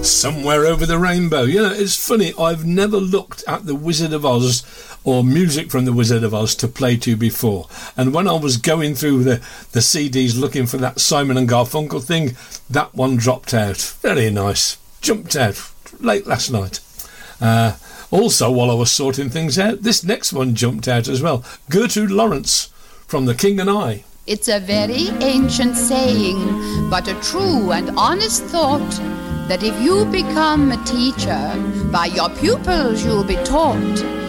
Somewhere Over the Rainbow. You know, it's funny, I've never looked at The Wizard of Oz or music from The Wizard of Oz to play to before. And when I was going through the CDs looking for that Simon and Garfunkel thing, that one dropped out. Very nice. Jumped out late last night. Also, while I was sorting things out, this next one jumped out as well. Gertrude Lawrence from The King and I. It's a very ancient saying, but a true and honest thought, that if you become a teacher, by your pupils you'll be taught.